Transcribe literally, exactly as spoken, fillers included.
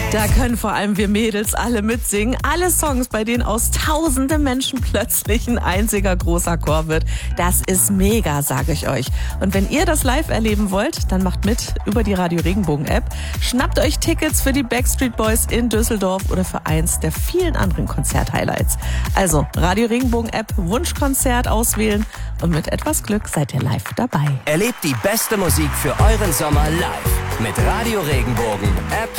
Da können vor allem wir Mädels alle mitsingen. Alle Songs, bei denen aus tausende Menschen plötzlich ein einziger großer Chor wird. Das ist mega, sage ich euch. Und wenn ihr das live erleben wollt, dann macht mit über die Radio Regenbogen App. Schnappt euch Tickets für die Backstreet Boys in Düsseldorf oder für eins der vielen anderen Konzert-Highlights. Also Radio Regenbogen App, Wunschkonzert auswählen und mit etwas Glück seid ihr live dabei. Erlebt die beste Musik für euren Sommer live mit Radio Regenbogen App